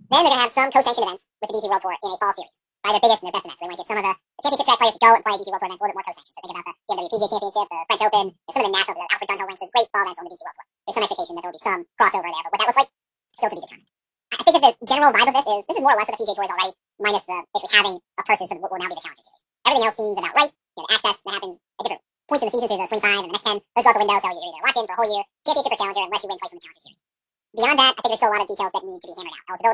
Then they're going to have some co-sanctioned events with the DP World Tour in a fall series. By their biggest and their best events. So they want to get some of the championship track players to go and play DP World Tour events a little bit more co-sanctioned. So think about the BMW PGA Championship, the French Open, some of the national, the Alfred Dunhill links, those great fall events on the DP World Tour. There's some expectation that there will be some crossover there, but what that looks like, still to be determined. I think that the general vibe of this is more or less what the PGA Tour is already, minus the basically having a purses for what will now be the Challenger Series. Everything else seems about right. You know, the access that happens at different points in the season through the swing 5 and the next 10, those go out the window, so you're either locked in for a whole year, championship or challenger, unless you win twice in the Challenger Series. Beyond that, I think there's still a lot of details that need to be hammered out. Eligibility